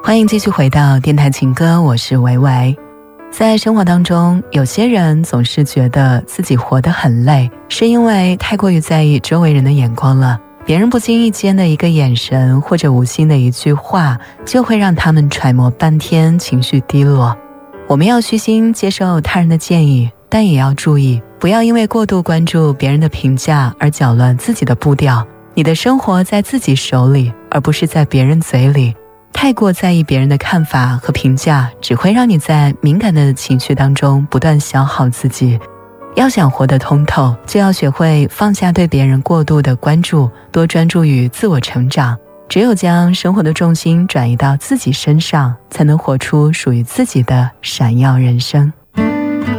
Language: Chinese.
欢迎继续回到电台情歌，我是维维。在生活当中，有些人总是觉得自己活得很累，是因为太过于在意周围人的眼光了。别人不经意间的一个眼神或者无心的一句话，就会让他们揣摩半天，情绪低落。我们要虚心接受他人的建议，但也要注意，不要因为过度关注别人的评价而搅乱自己的步调。你的生活在自己手里，而不是在别人嘴里。太过在意别人的看法和评价，只会让你在敏感的情绪当中不断消耗自己。要想活得通透，就要学会放下对别人过度的关注，多专注于自我成长。只有将生活的重心转移到自己身上，才能活出属于自己的闪耀人生。